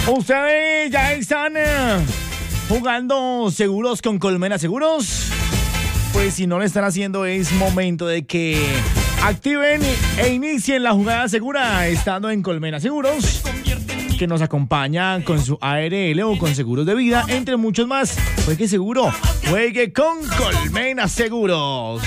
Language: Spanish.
Ustedes ya están jugando seguros con Colmena Seguros. Pues si no lo están haciendo, es momento de que activen e inicien la jugada segura estando en Colmena Seguros, que nos acompaña con su ARL o con seguros de vida, entre muchos más. Juegue seguro, juegue con Colmena Seguros.